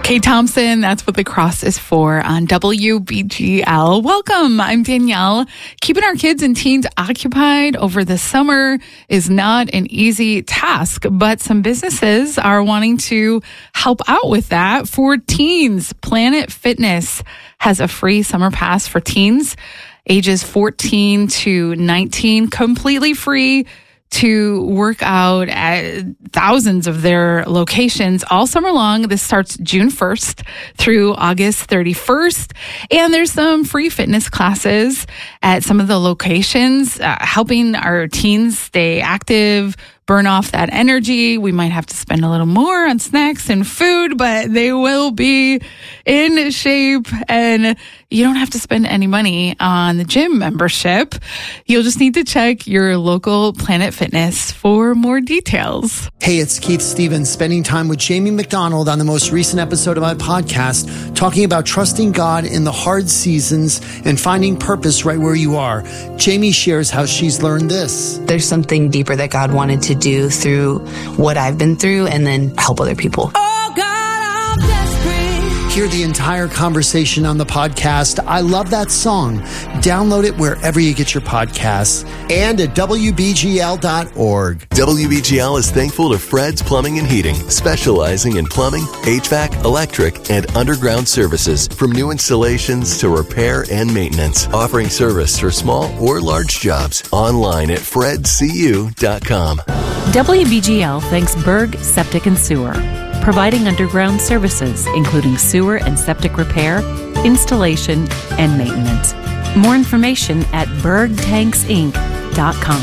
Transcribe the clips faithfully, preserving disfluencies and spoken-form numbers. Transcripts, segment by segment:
Kate Thompson, that's what the cross is for on W B G L. Welcome, I'm Danielle. Keeping our kids and teens occupied over the summer is not an easy task, but some businesses are wanting to help out with that for teens. Planet Fitness has a free summer pass for teens ages fourteen to nineteen, completely free to work out at thousands of their locations all summer long. This starts June first through August thirty-first. And there's some free fitness classes at some of the locations, uh, helping our teens stay active, burn off that energy. We might have to spend a little more on snacks and food, but they will be in shape, and you don't have to spend any money on the gym membership. You'll just need to check your local Planet Fitness for more details. Hey, it's Keith Stevens, spending time with Jamie McDonald on the most recent episode of my podcast, talking about trusting God in the hard seasons and finding purpose right where you are. Jamie shares how she's learned this. There's something deeper that God wanted to do through what I've been through and then help other people. Oh God, I'm desperate. Hear the entire conversation on the podcast. I love that song. Download it wherever you get your podcasts and at W B G L dot org. W B G L is thankful to Fred's Plumbing and Heating, specializing in plumbing, H V A C, electric, and underground services, from new installations to repair and maintenance, offering service for small or large jobs. Online at fred c u dot com. W B G L thanks Berg Septic and Sewer, providing underground services, including sewer and septic repair, installation, and maintenance. More information at berg tanks inc dot com.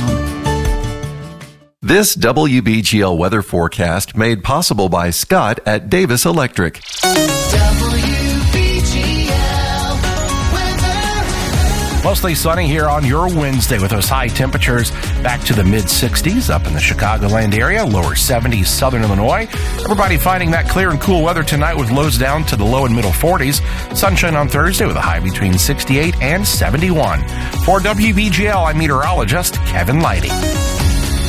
This W B G L weather forecast made possible by Scott at Davis Electric. Mostly sunny here on your Wednesday with those high temperatures back to the mid sixties up in the Chicagoland area, lower seventies southern Illinois. Everybody finding that clear and cool weather tonight with lows down to the low and middle forties. Sunshine on Thursday with a high between sixty-eight and seventy-one. For W B G L, I'm meteorologist Kevin Leidy.